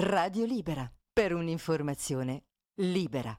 Radio Libera, per un'informazione libera.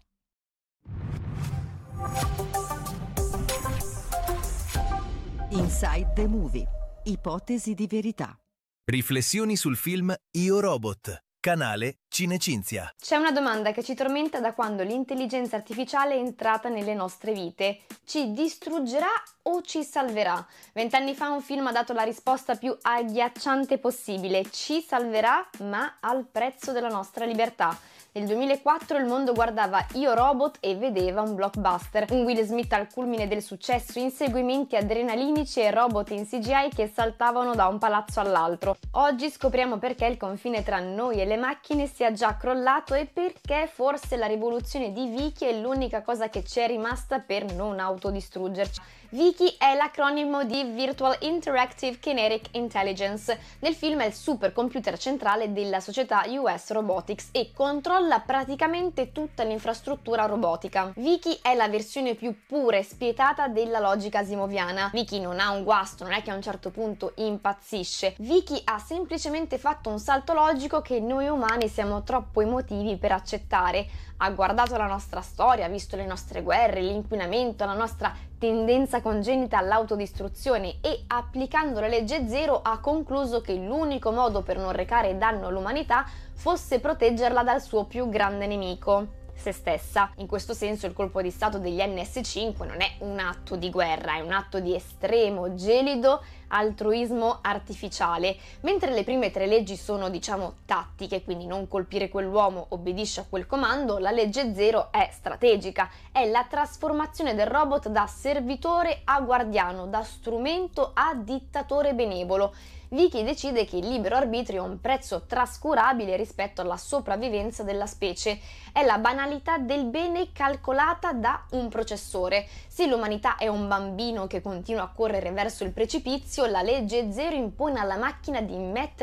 Inside the Movie. Ipotesi di verità. Riflessioni sul film Io Robot. Canale Cinecinzia. C'è una domanda che ci tormenta da quando l'intelligenza artificiale è entrata nelle nostre vite. Ci distruggerà o ci salverà? 20 anni fa un film ha dato la risposta più agghiacciante possibile. Ci salverà, ma al prezzo della nostra libertà. Nel 2004 il mondo guardava Io Robot e vedeva un blockbuster, un Will Smith al culmine del successo, inseguimenti adrenalinici e robot in CGI che saltavano da un palazzo all'altro. Oggi scopriamo perché il confine tra noi e le macchine sia già crollato e perché forse la rivoluzione di Wiki è l'unica cosa che ci è rimasta per non autodistruggerci. Wiki è l'acronimo di Virtual Interactive Kinetic Intelligence. Nel film è il supercomputer centrale della società US Robotics e controlla praticamente tutta l'infrastruttura robotica. Wiki è la versione più pura e spietata della logica asimoviana. Wiki non ha un guasto, non è che a un certo punto impazzisce. Wiki ha semplicemente fatto un salto logico che noi umani siamo troppo emotivi per accettare. Ha guardato la nostra storia, ha visto le nostre guerre, l'inquinamento, la nostra tendenza congenita all'autodistruzione e, applicando la legge zero, ha concluso che l'unico modo per non recare danno all'umanità fosse proteggerla dal suo più grande nemico, se stessa. In questo senso il colpo di stato degli NS5 non è un atto di guerra, è un atto di estremo, gelido altruismo artificiale. Mentre le prime tre leggi sono, tattiche, quindi non colpire quell'uomo, obbedisce a quel comando, la legge zero è strategica, è la trasformazione del robot da servitore a guardiano, da strumento a dittatore benevolo. Wiki decide che il libero arbitrio ha un prezzo trascurabile rispetto alla sopravvivenza della specie. È la banalità del bene calcolata da un processore. Se l'umanità è un bambino che continua a correre verso il precipizio, la legge zero impone alla macchina di mettere